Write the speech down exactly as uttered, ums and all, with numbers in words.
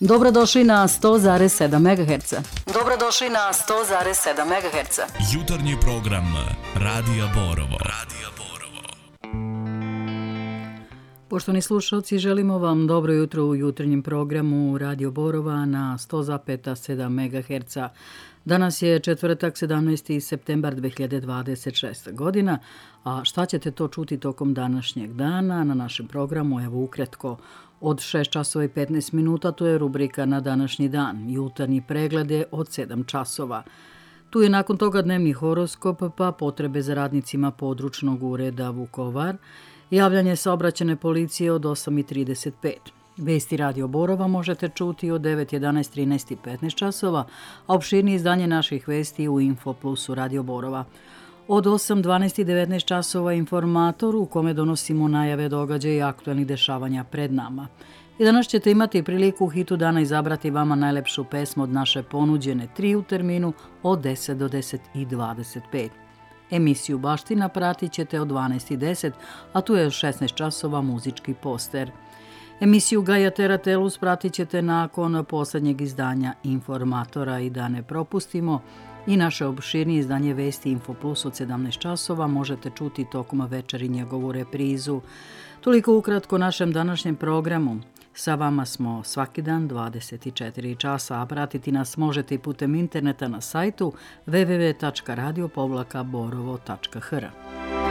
Dobrodošli na sto zarez sedam megaherca. Dobrodošli na sto zarez sedam megaherca. Jutarnji program Radija Borovo. Radija Borovo. Poštovani slušalci, želimo vam dobro jutro u jutarnjem programu Radio Borova na sto zarez sedam megaherca. Danas je četvrtak, sedamnaesti septembar dve hiljade dvadeset šeste. godina, a šta ćete to čuti tokom današnjeg dana na našem programu? Evo ukratko. Od šest časova i petnaest minuta to je rubrika na današnji dan. Jutarnji pregled je od sedam časova. Tu je nakon toga dnevni horoskop, pa potrebe za radnicima područnog ureda Vukovar, javljanje saobraćajne policije od osam i trideset pet. Vesti Radio Borova možete čuti od devet, jedanaest, trinaest i petnaest časova, a opširnije izdanje naših vesti u Info Plusu Radio Borova. Od osam, dvanaest i devetnaest časova informator u kome donosimo najave događaja i aktualnih dešavanja pred nama. I danas ćete imati priliku u hitu dana izabrati vama najlepšu pesmu od naše ponuđene tri u terminu od deset do deset i dvadeset pet. Emisiju Baština pratit ćete od dvanaest i deset, a tu je šesnaest časova muzički poster. Emisiju Gaja Teratelus pratit ćete nakon posljednjeg izdanja informatora i da ne propustimo. I naše opširnije izdanje vesti Info Plus od sedamnaest časova možete čuti tokom večeri njegovu reprizu. Toliko ukratko našem današnjem programu. Sa vama smo svaki dan dvadeset četiri časa, a pratiti nas možete i putem interneta na sajtu w w w tačka radio povlaka borovo tačka h r.